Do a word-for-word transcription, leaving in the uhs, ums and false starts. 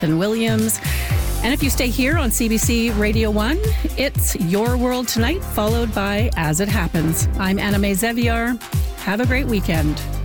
and Williams. And if you stay here on C B C Radio one, it's Your World Tonight, followed by As It Happens. I'm Anna Mae Zeviar. Have a great weekend.